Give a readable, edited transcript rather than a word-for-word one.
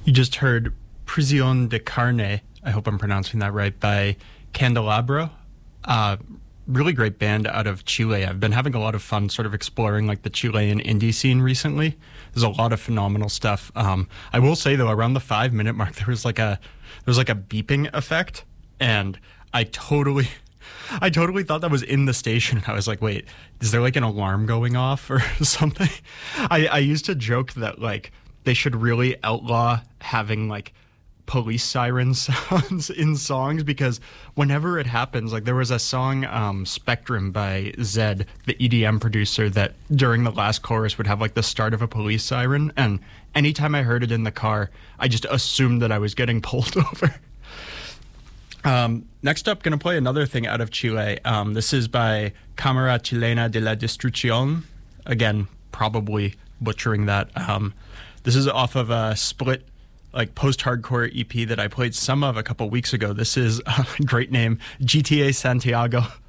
You just heard Prisión de Carne, I hope I'm pronouncing that right, by Candelabro. Really great band out of Chile. I've been having a lot of fun sort of exploring like the Chilean indie scene recently. There's a lot of phenomenal stuff. I will say though, around the 5-minute mark, there was like a beeping effect, and I totally thought that was in the station. I was like, wait, is there like an alarm going off or something? I used to joke that like they should really outlaw having like police siren sounds in songs, because whenever it happens, like there was a song, Spectrum by Zed, the EDM producer, that during the last chorus would have like the start of a police siren, and anytime I heard it in the car, I just assumed that I was getting pulled over. Next up, gonna play another thing out of Chile. This is by Cámara Chilena de la Destrucción. Again, probably butchering that. This is off of a split like post-hardcore EP that I played some of a couple weeks ago. This is a great name, GTA Santiago.